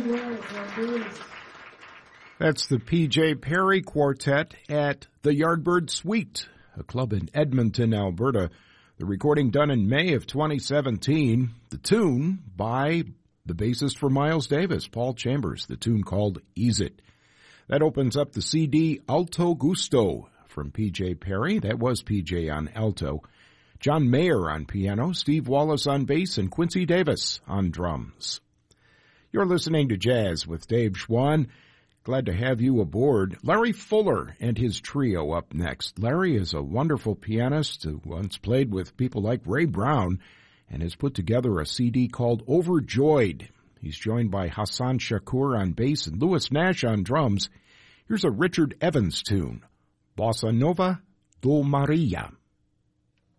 That's the P.J. Perry Quartet at the Yardbird Suite, a club in Edmonton, Alberta. The recording done in May of 2017. The tune by the bassist for Miles Davis, Paul Chambers, the tune called Ease It. That opens up the CD Alto Gusto from P.J. Perry. That was P.J. on alto. John Mayer on piano, Steve Wallace on bass, and Quincy Davis on drums. You're listening to Jazz with Dave Schwann. Glad to have you aboard. Larry Fuller and his trio up next. Larry is a wonderful pianist who once played with people like Ray Brown and has put together a CD called Overjoyed. He's joined by Hassan Shakur on bass and Louis Nash on drums. Here's a Richard Evans tune, Bossa Nova do Maria.